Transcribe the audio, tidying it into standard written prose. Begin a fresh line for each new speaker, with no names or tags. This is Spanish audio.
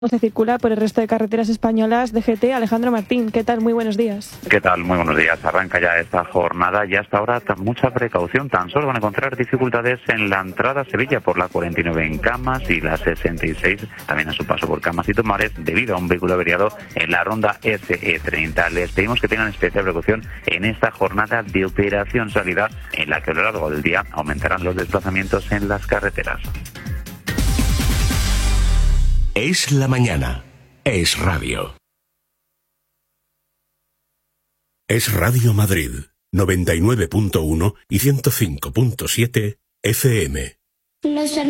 Se circula por el resto de carreteras españolas. DGT, Alejandro Martín, ¿qué tal? Muy buenos días.
¿Qué tal? Muy buenos días. Arranca ya esta jornada y hasta ahora mucha precaución. Tan solo van a encontrar dificultades en la entrada a Sevilla por la 49 en Camas y la 66 también a su paso por Camas y Tomares debido a un vehículo averiado en la ronda SE30. Les pedimos que tengan especial precaución en esta jornada de operación salida en la que a lo largo del día aumentarán los desplazamientos en las carreteras.
Es la mañana. Es radio. Es Radio Madrid, 99.1 y 105.7 FM.